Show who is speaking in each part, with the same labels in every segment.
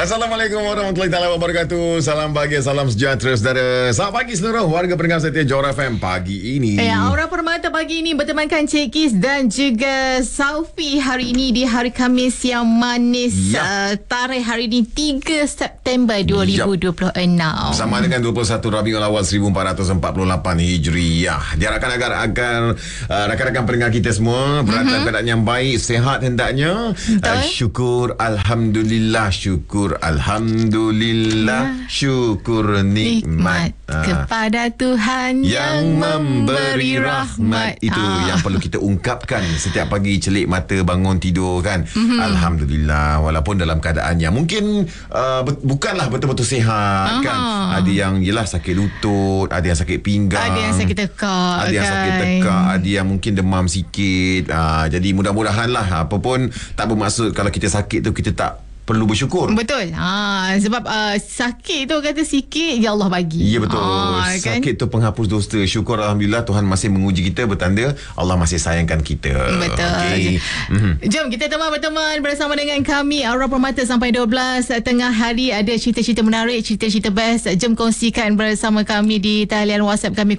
Speaker 1: Assalamualaikum warahmatullahi wabarakatuh. Salam bahagia, salam sejahtera saudara. Selamat pagi seluruh warga pendengar setia Johor FM pagi ini.
Speaker 2: Aura Permata pagi ini bertemankan Cik Kis dan juga Saufi hari ini di hari Khamis yang manis. Tarikh hari ini 3 September 2026.
Speaker 1: Sama dengan 21 Rabiul Awal 1448 Hijriah. Diharapkan agar rakan-rakan pendengar kita semua berada dalam keadaan yang baik, sihat hendaknya. Syukur Alhamdulillah, syukur Alhamdulillah, syukur nikmat
Speaker 2: kepada Tuhan yang memberi rahmat.
Speaker 1: Itu yang perlu kita ungkapkan setiap pagi celik mata bangun tidur kan. Alhamdulillah, walaupun dalam keadaan yang mungkin bukanlah betul-betul sihat kan. Ada yang yelah sakit lutut, ada yang sakit pinggang,
Speaker 2: ada yang sakit tekak,
Speaker 1: ada yang sakit tekak, ada yang mungkin demam sikit. Jadi mudah-mudahan lah, apa pun tak bermaksud kalau kita sakit tu kita tak perlu bersyukur.
Speaker 2: Betul. Sebab sakit tu kata sikit ya Allah bagi.
Speaker 1: Ya betul. Sakit tu penghapus dosa. Syukur Alhamdulillah Tuhan masih menguji kita, bertanda Allah masih sayangkan kita.
Speaker 2: Betul. Okay. Jom kita berteman bersama dengan kami Aura Permata sampai 12 tengah hari. Ada cerita-cerita menarik, cerita-cerita best. Jom kongsikan bersama kami di talian WhatsApp kami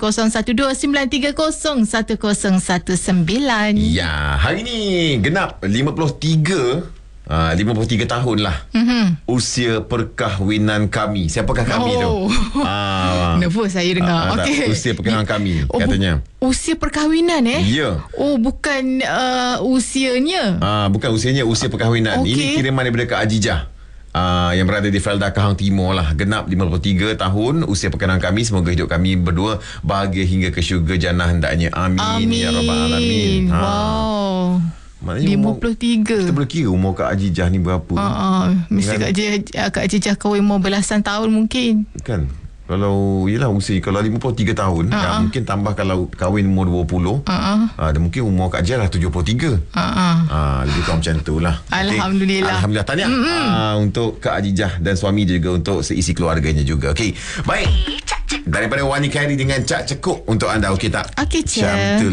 Speaker 2: 0129301019.
Speaker 1: Ya, hari ni genap 53 tahun lah usia perkahwinan kami. Siapakah kami tu?
Speaker 2: Nervous saya dengar.
Speaker 1: Okay. Usia perkahwinan kami katanya.
Speaker 2: Usia perkahwinan
Speaker 1: Ya.
Speaker 2: Bukan usianya.
Speaker 1: Bukan usianya, usia perkahwinan. Ini kiriman daripada Kak Ajijah, yang berada di Felda Kahang Timur lah. Genap 53 tahun usia perkahwinan kami. Semoga hidup kami berdua bahagia hingga ke syurga jannah hendaknya. Amin. Ya Rabbal Alamin.
Speaker 2: Wow.
Speaker 1: Maknanya
Speaker 2: 53.
Speaker 1: Kita boleh kira umur Kak Ajijah ni berapa.
Speaker 2: Mesti Kak Ajijah kahwin umur belasan tahun mungkin.
Speaker 1: Kan. Kalau yelah usia, kalau 53 tahun mungkin tambah kalau kahwin umur 20, dan mungkin umur Kak Ajijah lah 73. Lebih kurang macam tu lah.
Speaker 2: Alhamdulillah.
Speaker 1: Alhamdulillah. Tahniah untuk Kak Ajijah dan suami juga, untuk seisi keluarganya juga. Okey. Baik. Daripada Wani Khairi dengan Cak Cekuk untuk anda. Okey tak?
Speaker 2: Okey, Cik.